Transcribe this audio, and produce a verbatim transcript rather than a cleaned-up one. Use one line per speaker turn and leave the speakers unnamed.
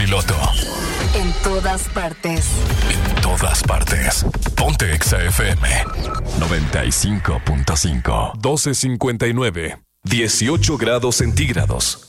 piloto.
En todas partes.
En todas partes. Ponte Exa F M noventa y cinco punto cinco. doce cincuenta y nueve. dieciocho grados centígrados.